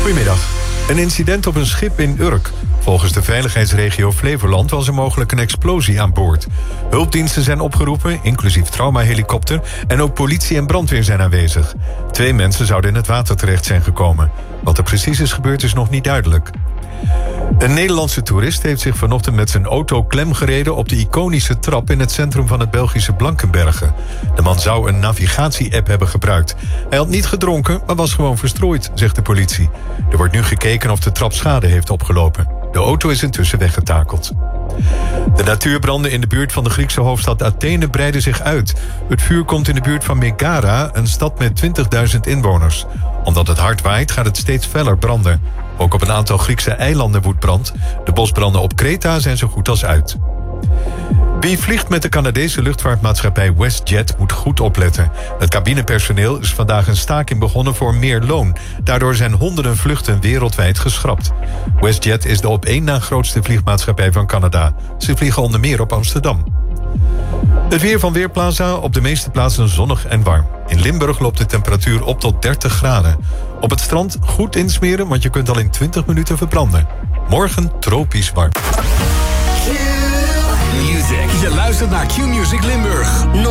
Goedemiddag. Een incident op een schip in Urk. Volgens de veiligheidsregio Flevoland was er mogelijk een explosie aan boord. Hulpdiensten zijn opgeroepen, inclusief traumahelikopter, en ook politie en brandweer zijn aanwezig. 2 mensen zouden in het water terecht zijn gekomen. Wat er precies is gebeurd is nog niet duidelijk. Een Nederlandse toerist heeft zich vanochtend met zijn auto klemgereden op de iconische trap in het centrum van het Belgische Blankenberge. De man zou een navigatie-app hebben gebruikt. Hij had niet gedronken, maar was gewoon verstrooid, zegt de politie. Er wordt nu gekeken of de trap schade heeft opgelopen. De auto is intussen weggetakeld. De natuurbranden in de buurt van de Griekse hoofdstad Athene breiden zich uit. Het vuur komt in de buurt van Megara, een stad met 20.000 inwoners. Omdat het hard waait gaat het steeds feller branden. Ook op een aantal Griekse eilanden woedt brand. De bosbranden op Kreta zijn zo goed als uit. Wie vliegt met de Canadese luchtvaartmaatschappij WestJet moet goed opletten. Het cabinepersoneel is vandaag een staking begonnen voor meer loon. Daardoor zijn honderden vluchten wereldwijd geschrapt. WestJet is de op 1 na grootste vliegmaatschappij van Canada. Ze vliegen onder meer op Amsterdam. Het weer van Weerplaza, op de meeste plaatsen zonnig en warm. In Limburg loopt de temperatuur op tot 30 graden. Op het strand goed insmeren, want je kunt al in 20 minuten verbranden. Morgen tropisch warm. Je luistert naar Q-Music Limburg.